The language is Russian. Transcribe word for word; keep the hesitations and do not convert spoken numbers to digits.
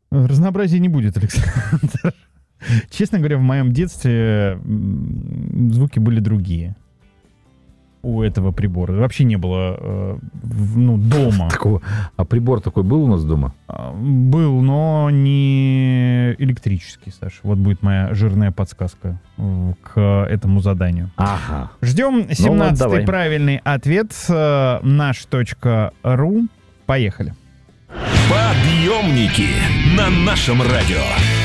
Разнообразия не будет, Александр. Честно говоря, в моем детстве звуки были другие у этого прибора. Вообще не было э, ну, дома. Такого. А прибор такой был у нас дома? Был, но не электрический, Саша. Вот будет моя жирная подсказка к этому заданию. Ага. Ждем семнадцатый ну, правильный ответ. наш точка ру. Поехали. Подъемники на нашем радио.